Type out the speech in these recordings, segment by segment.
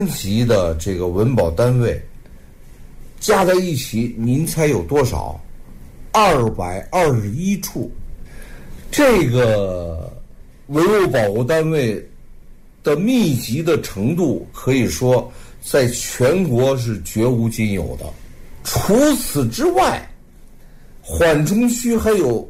级的这个文保单位加在一起，您猜有多少？221处。这个文物保护单位的密集的程度，可以说在全国是绝无仅有的。除此之外，缓冲区还有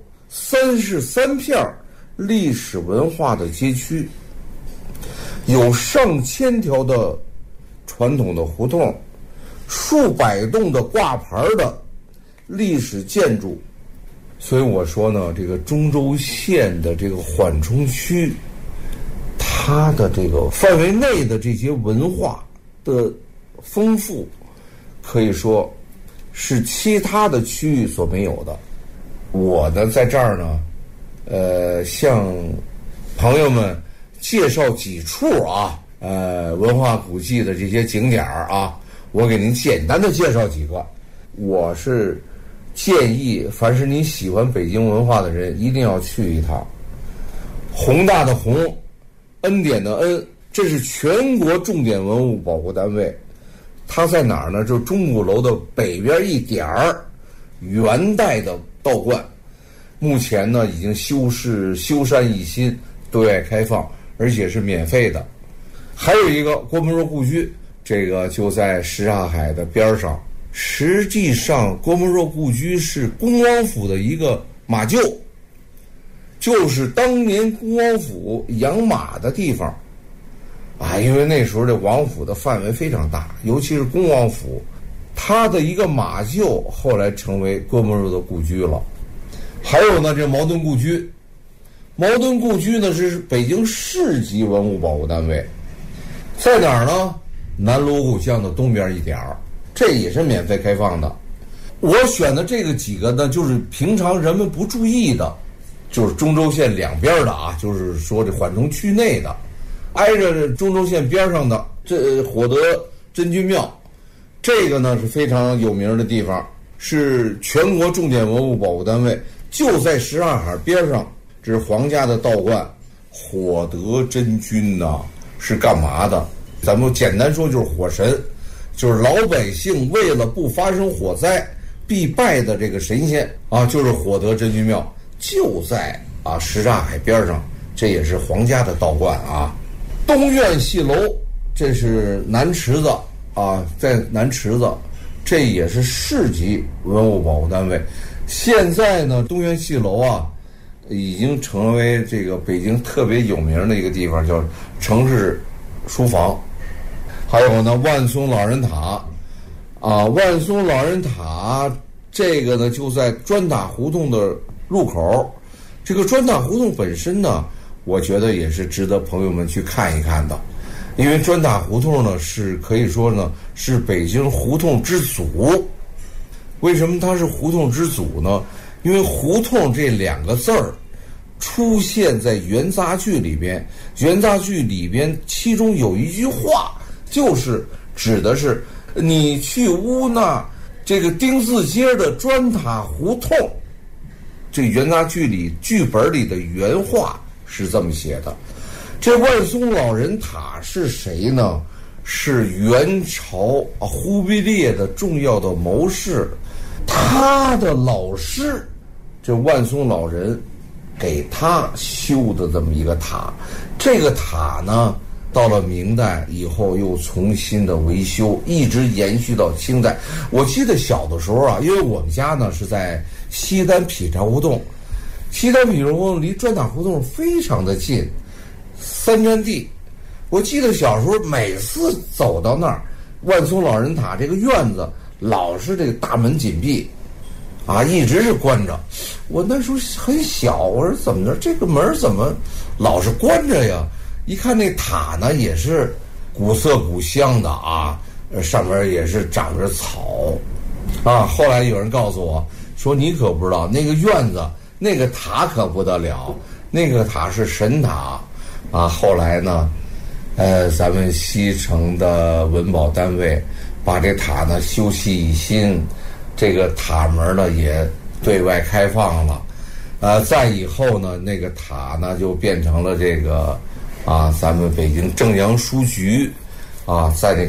33片历史文化的街区，有上千条的传统的胡同，数百栋的挂牌的历史建筑。所以我说呢，这个中州县的这个缓冲区，它的这个范围内的这些文化的丰富，可以说是其他的区域所没有的。我呢在这儿呢，向朋友们介绍几处文化古迹的这些景点啊，我给您简单的介绍几个。我是建议凡是你喜欢北京文化的人一定要去一趟。宏大的宏，恩典的恩，这是全国重点文物保护单位。它在哪儿呢？就钟鼓楼的北边一点儿，元代的道观，目前呢已经修缮一新，对外开放，而且是免费的。还有一个郭沫若故居，这个就在什刹海的边上。实际上郭沫若故居是恭王府的一个马厩，就是当年恭王府养马的地方因为那时候这王府的范围非常大，尤其是恭王府，它的一个马厩后来成为郭沫若的故居了。还有呢，这茅墩故居，茅墩故居呢是北京市级文物保护单位，在哪儿呢？南锣鼓巷的东边一点儿，这也是免费开放的。我选的这个几个呢，就是平常人们不注意的，就是中州县两边的就是说这缓冲区内的，挨着中州县边上的这火德真君庙，这个呢是非常有名的地方，是全国重点文物保护单位，就在什刹海边上。这是皇家的道观，火德真君是干嘛的？咱们简单说就是火神，就是老百姓为了不发生火灾必拜的这个神仙就是火德真君庙，就在什刹海边上，这也是皇家的道观东院戏楼，这是南池子在南池子，这也是市级文物保护单位。现在呢，东院戏楼已经成为这个北京特别有名的一个地方，叫城市书房。还有呢，万松老人塔万松老人塔这个呢就在砖塔胡同的入口。这个砖塔胡同本身呢，我觉得也是值得朋友们去看一看的，因为砖塔胡同呢是可以说呢是北京胡同之祖。为什么它是胡同之祖呢？因为胡同这两个字儿出现在元杂剧里边，元杂剧里边其中有一句话，就是指的是你去乌那这个丁字街的砖塔胡同。这元杂剧里剧本里的原话是这么写的。这万松老人塔是谁呢？是元朝忽必烈的重要的谋士，他的老师这万松老人给他修的这么一个塔。这个塔呢到了明代以后又重新的维修，一直延续到清代。我记得小的时候因为我们家呢是在西单劈柴胡同，西单劈柴胡同离砖塔胡同非常的近，三站地。我记得小时候每次走到那儿，万松老人塔这个院子老是这个大门紧闭一直是关着。我那时候很小，我说怎么着，这个门怎么老是关着呀？一看那塔呢也是古色古香的上面也是长着草后来有人告诉我说，你可不知道那个院子那个塔可不得了，那个塔是神塔后来呢咱们西城的文保单位把这塔呢修葺一新，这个塔门呢也对外开放了再以后呢那个塔呢就变成了这个咱们北京正阳书局在这个